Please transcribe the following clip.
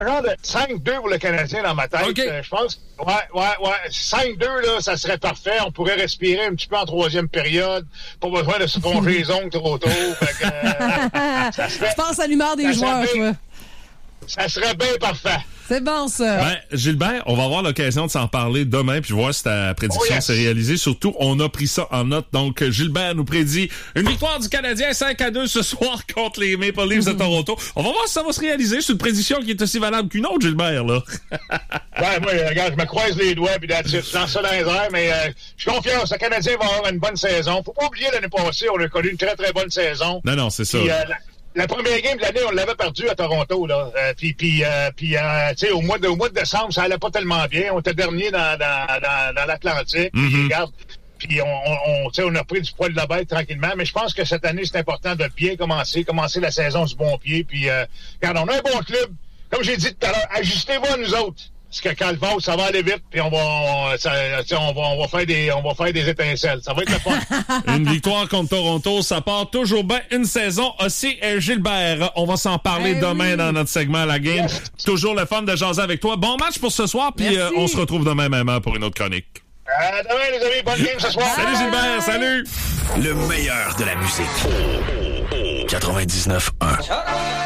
genre de 5-2 pour le Canadien dans ma tête. Okay. Je pense. Ouais. 5-2, là, ça serait parfait. On pourrait respirer un petit peu en troisième période. Pas besoin de se plonger les ongles trop tôt. Je pense à l'humeur des joueurs, toi. Ça serait bien parfait. C'est bon, ça. Ben, Gilbert, on va avoir l'occasion de s'en parler demain puis voir si ta prédiction s'est réalisée. Surtout, on a pris ça en note. Donc, Gilbert nous prédit une victoire du Canadien 5-2 ce soir contre les Maple Leafs de Toronto. On va voir si ça va se réaliser. C'est une prédiction qui est aussi valable qu'une autre, Gilbert, là. Ouais, moi, regarde, je me croise les doigts puis je lance ça dans les airs, mais je suis confiant. Le Canadien va avoir une bonne saison. Faut pas oublier, l'année passée, on a connu une très, très bonne saison. Non, c'est ça. Puis, la première game de l'année, on l'avait perdu à Toronto, là. Tu sais, au mois de décembre, ça allait pas tellement bien. On était dernier dans l'Atlantique. Puis, regarde, puis on a pris du poil de la bête tranquillement. Mais je pense que cette année, c'est important de bien commencer la saison du bon pied. Puis, regarde, on a un bon club. Comme j'ai dit tout à l'heure, ajustez-vous à nous autres. Parce que quand le vent, ça va aller vite, puis on va faire des étincelles. Ça va être le fun. Une victoire contre Toronto, ça part toujours bien une saison. Aussi, Gilbert, on va s'en parler demain dans notre segment La Game. Yes. Toujours le fun de jaser avec toi. Bon match pour ce soir, puis on se retrouve demain même heure pour une autre chronique. Demain, les amis, bonne game ce soir. Salut Gilbert, salut! Le meilleur de la musique. 99.1.